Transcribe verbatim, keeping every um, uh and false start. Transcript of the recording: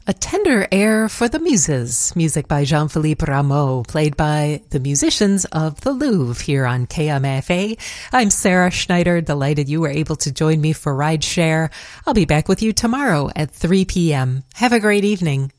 A tender air for the Muses, music by Jean-Philippe Rameau, played by the musicians of the Louvre here on K M F A. I'm Sarah Schneider, delighted you were able to join me for Ride Share. I'll be back with you tomorrow at three p.m. Have a great evening.